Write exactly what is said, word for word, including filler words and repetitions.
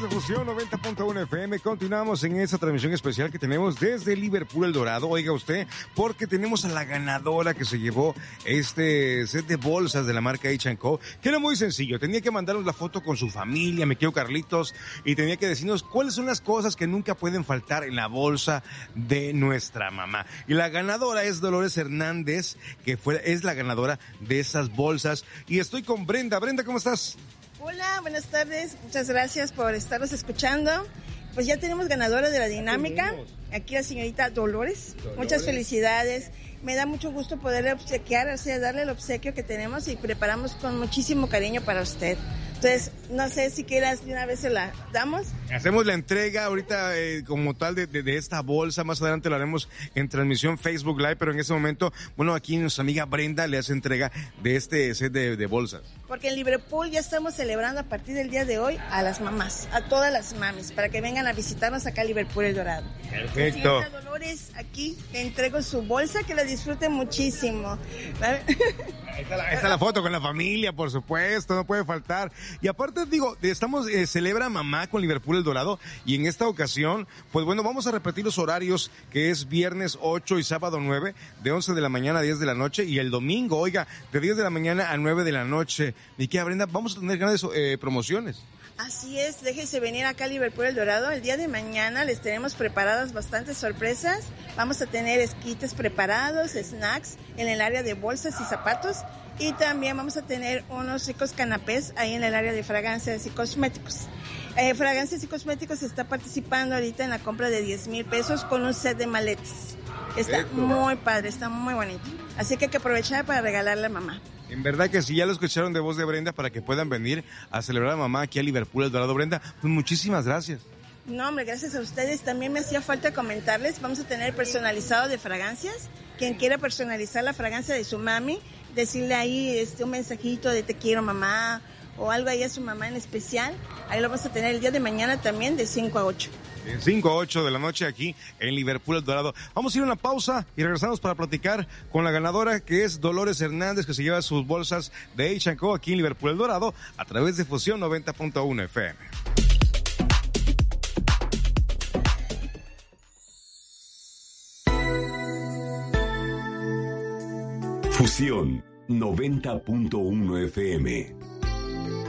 de Fusión noventa punto uno F M. Continuamos en esta transmisión especial que tenemos desde Liverpool, El Dorado. Oiga usted, porque tenemos a la ganadora que se llevó este set de bolsas de la marca H and Co, que era muy sencillo. Tenía que mandarnos la foto con su familia, me quiero Carlitos, y tenía que decirnos cuáles son las cosas que nunca pueden faltar en la bolsa de nuestra mamá. Y la ganadora es Dolores Hernández, que fue, es la ganadora de esas bolsas. Y estoy con Brenda. Brenda, ¿cómo estás? Hola, buenas tardes. Muchas gracias por estarnos escuchando. Pues ya tenemos ganadora de la dinámica. Aquí la señorita Dolores. Dolores. Muchas felicidades. Me da mucho gusto poderle obsequiar, o sea, darle el obsequio que tenemos y preparamos con muchísimo cariño para usted. Entonces, no sé si quieras de una vez se la damos. Hacemos la entrega ahorita eh, como tal de, de, de esta bolsa. Más adelante lo haremos en transmisión Facebook Live, pero en este momento, bueno, aquí nuestra amiga Brenda le hace entrega de este set de, de bolsas. Porque en Liverpool ya estamos celebrando a partir del día de hoy a las mamás, a todas las mamis, para que vengan a visitarnos acá a Liverpool, El Dorado. Perfecto. Señorita Dolores, aquí te entrego su bolsa, que la disfruten muchísimo. Ahí está, la, ahí está la foto con la familia, por supuesto, no puede faltar. Y aparte, digo, estamos, eh, celebra mamá con Liverpool, El Dorado, y en esta ocasión, pues bueno, vamos a repetir los horarios, que es viernes ocho y sábado nueve, de once de la mañana a diez de la noche, y el domingo, oiga, de diez de la mañana a nueve de la noche. Mi querida Brenda, vamos a tener grandes eh, promociones. Así es, déjense venir acá a Liverpool, El Dorado. El día de mañana les tenemos preparadas bastantes sorpresas. Vamos a tener esquites preparados, snacks en el área de bolsas y zapatos. Y también vamos a tener unos ricos canapés ahí en el área de fragancias y cosméticos. Eh, fragancias y cosméticos está participando ahorita en la compra de diez mil pesos con un set de maletas. Está Perfecto. Muy padre, está muy bonito. Así que hay que aprovechar para regalarle a mamá. En verdad que sí, ya lo escucharon de voz de Brenda para que puedan venir a celebrar a mamá aquí a Liverpool, El Dorado. Brenda, pues muchísimas gracias. No, hombre, gracias a ustedes. También me hacía falta comentarles, vamos a tener personalizado de fragancias. Quien quiera personalizar la fragancia de su mami, decirle ahí este, un mensajito de te quiero mamá o algo ahí a su mamá en especial. Ahí lo vamos a tener el día de mañana también de cinco a ocho. De cinco a ocho de la noche aquí en Liverpool, El Dorado. Vamos a ir a una pausa y regresamos para platicar con la ganadora, que es Dolores Hernández, que se lleva sus bolsas de H and Co aquí en Liverpool, El Dorado, a través de Fusión noventa punto uno F M. Fusión noventa punto uno F M.